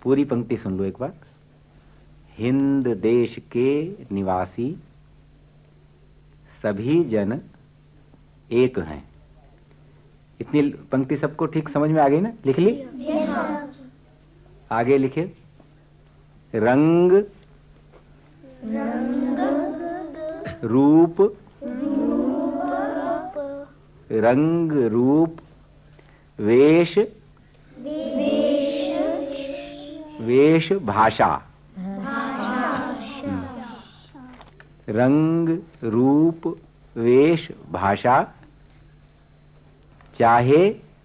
पूरी पंक्ति सुन लो एक बार। हिंद देश के निवासी सभी जन एक हैं। इतनी पंक्ति सबको ठीक समझ में आ गई ना? लिख ली? आगे लिखे। रंग रूप रंग रूप वेश वेश भाषा। रंग रूप वेश भाषा चाहे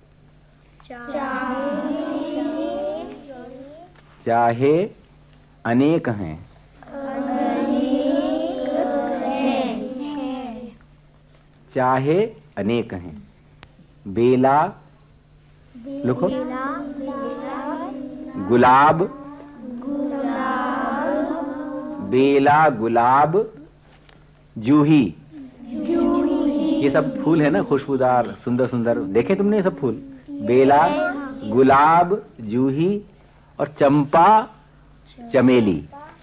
चाहे अनेक हैं। चाहे अनेक हैं। बेला लिखो। गुलाब बेला गुलाब जूही। ये सब फूल है ना, खुशबूदार सुंदर सुंदर। देखे तुमने ये सब फूल? बेला गुलाब जूही और चंपा चमेली।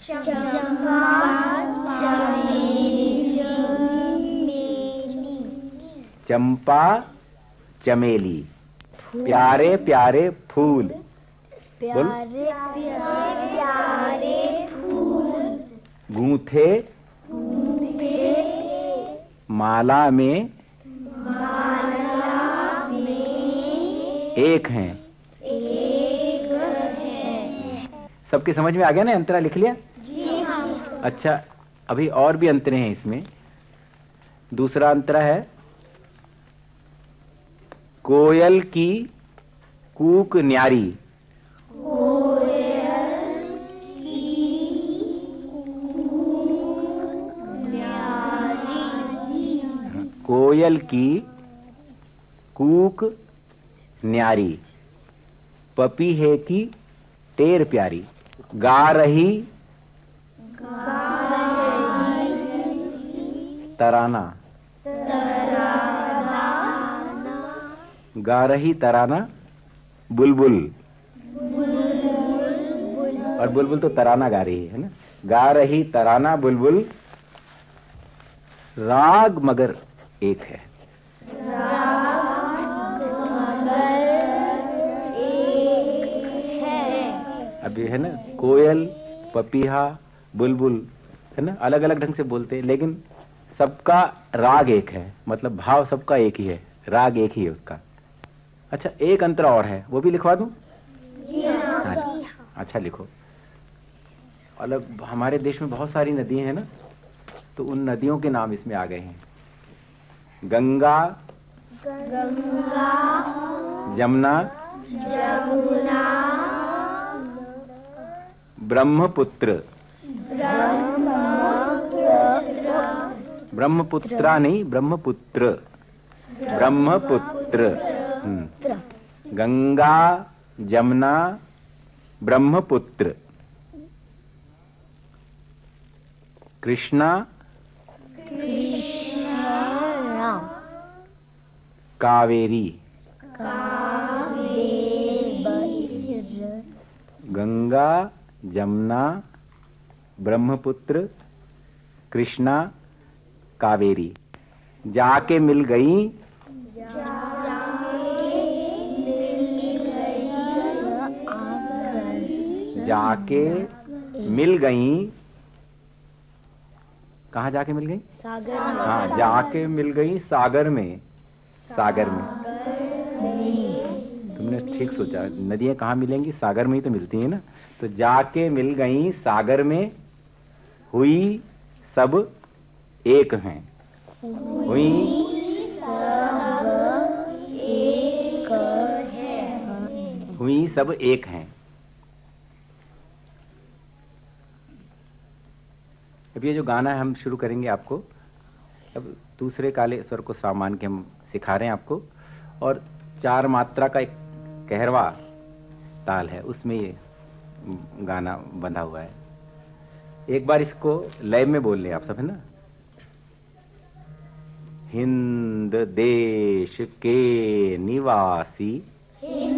चंपा चमेली प्यारे प्यारे फूल। प्यारे फूल गूंथे माला में एक हैं। सबके समझ में आ गया ना? अंतरा लिख लिया? जी हाँ। अच्छा, अभी और भी अंतरे हैं इसमें। दूसरा अंतरा है कोयल की कूक न्यारी। कोयल की कूक न्यारी पपीहे की टेर प्यारी। गा रही तराना। गा रही तराना बुलबुल। और बुलबुल तो तराना गा रही है ना। गा रही तराना बुलबुल राग मगर एक है। अभी है ना, कोयल पपीहा बुलबुल है ना, अलग अलग ढंग से बोलते हैं लेकिन सबका राग एक है, मतलब भाव सबका एक ही है, राग एक ही है उसका। अच्छा, एक अंतरा और है, वो भी लिखवा दूं? हाँ। अच्छा लिखो। अलग हमारे देश में बहुत सारी नदियां हैं ना, तो उन नदियों के नाम इसमें आ गए हैं। गंगा जमुना ब्रह्मपुत्र। ब्रह्मपुत्रा नहीं, ब्रह्मपुत्र। ब्रह्मपुत्र। गंगा जमुना ब्रह्मपुत्र। कृष्णा कावेरी। गंगा जमुना ब्रह्मपुत्र कृष्णा कावेरी। जाके मिल गई जाके मिल गई। कहाँ जाके मिल गई? सागर में। हाँ, जाके मिल गई सागर में। सागर में। तुमने ठीक सोचा, नदियां कहाँ मिलेंगी? सागर में ही तो मिलती है ना। तो जाके मिल गई सागर में हुई सब एक हैं। हुई हुई सब एक हैं। अब ये जो गाना है हम शुरू करेंगे आपको, अब दूसरे काले स्वर को सामान के हम सिखा रहे हैं आपको, और 4 मात्रा का एक कहरवा ताल है, उसमें ये गाना बंधा हुआ है। एक बार इसको लय में बोल लें आप सब, है ना। हिंद देश के निवासी, हिंद